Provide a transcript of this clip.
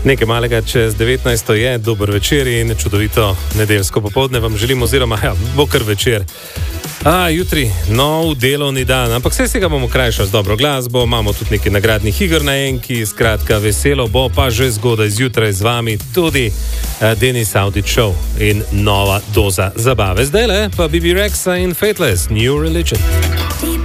Nekaj malega čez 19. je, dober večer in čudovito nedeljsko popoldne vam želim, oziroma bo kar večer. Jutri nov delovni dan, ampak vse se ga bomo krajšali z dobro glasbo, imamo tudi nekaj nagradnih iger na enki, skratka veselo bo, pa že zgodaj zjutraj z vami tudi Denis Audić Show in nova doza zabave. Zdaj le pa BB Rexa in Fateless, New Religion.